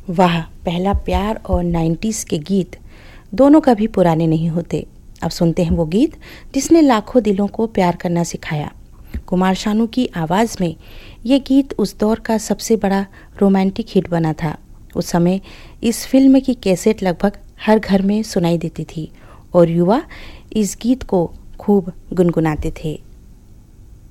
वाह, पहला प्यार और 90s के गीत दोनों कभी पुराने नहीं होते। अब सुनते हैं वो गीत जिसने लाखों दिलों को प्यार करना सिखाया। कुमार शानू की आवाज़ में ये गीत उस दौर का सबसे बड़ा रोमांटिक हिट बना था। उस समय इस फिल्म की कैसेट लगभग हर घर में सुनाई देती थी और युवा इस गीत को खूब गुनगुनाते थे।